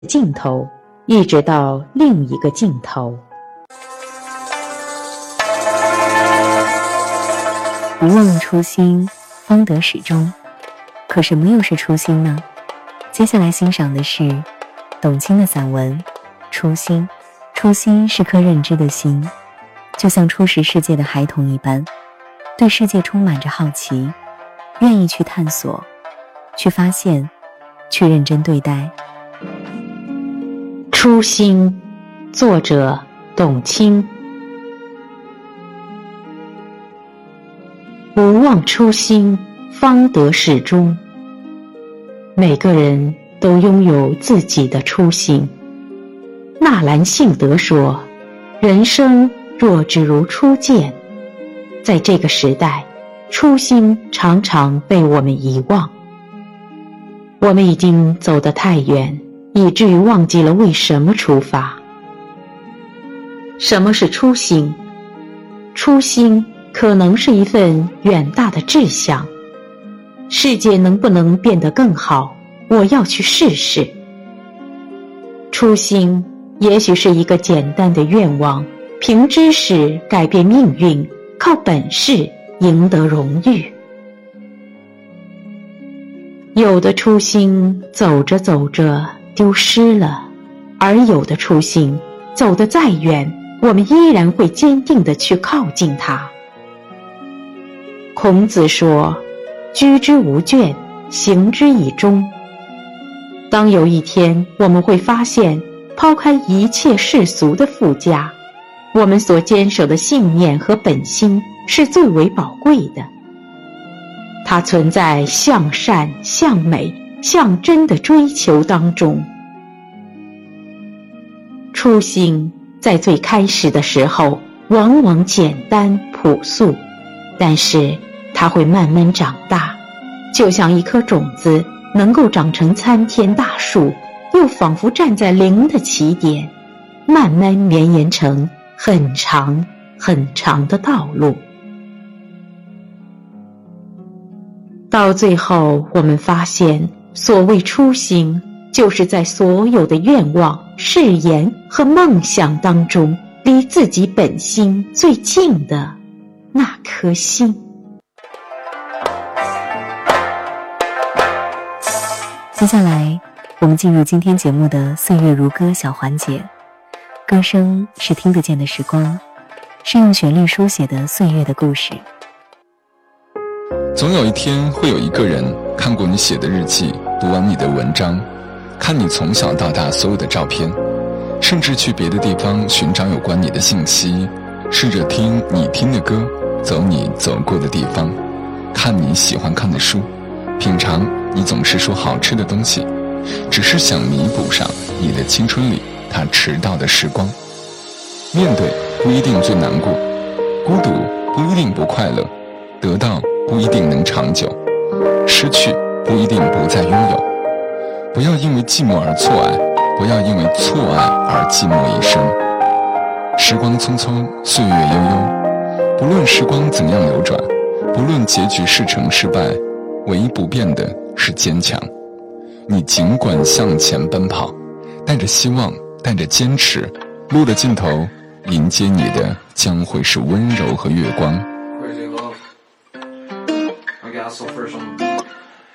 尽头，一直到另一个尽头。 不忘初心，方得始终。可什么又是初心呢？接下来欣赏的是董卿的散文《初心》。初心是颗认知的心，就像初识世界的孩童一般，对世界充满着好奇，愿意去探索，去发现，去认真对待。 初心，作者董卿。不忘初心，方得始终。每个人都拥有自己的初心。纳兰性德说，人生若只如初见。在这个时代，初心常常被我们遗忘。我们已经走得太远，以至于忘记了为什么出发。什么是初心？初心可能是一份远大的志向。世界能不能变得更好，我要去试试。初心也许是一个简单的愿望，凭知识改变命运，靠本事赢得荣誉。有的初心走着走着丢失了，而有的初心走得再远，我们依然会坚定地去靠近它。孔子说，居之无倦，行之以忠。当有一天我们会发现，抛开一切世俗的附加，我们所坚守的信念和本心是最为宝贵的。它存在向善、向美、向真的追求当中。初心在最开始的时候往往简单朴素，但是它会慢慢长大，就像一颗种子能够长成参天大树，又仿佛站在零的起点，慢慢绵延成很长很长的道路。到最后，我们发现，所谓初心，就是在所有的愿望、誓言和梦想当中，离自己本心最近的那颗心。 接下来我们进入今天节目的岁月如歌小环节。歌声是听得见的时光，是用旋律书写的岁月的故事。 总有一天会有一个人看过你写的日记，读完你的文章，看你从小到大所有的照片，甚至去别的地方寻找有关你的信息，试着听你听的歌，走你走过的地方，看你喜欢看的书，品尝你总是说好吃的东西，只是想弥补上你的青春里他迟到的时光。面对不一定最难过，孤独不一定不快乐，得到不一定能长久，失去不一定不再拥有。不要因为寂寞而错爱，不要因为错爱而寂寞一生。时光匆匆，岁月悠悠，不论时光怎样流转，不论结局是成是败，唯一不变的是坚强。你尽管向前奔跑，带着希望，带着坚持，路的尽头迎接你的将会是温柔和月光。 Crazy love. I got so first on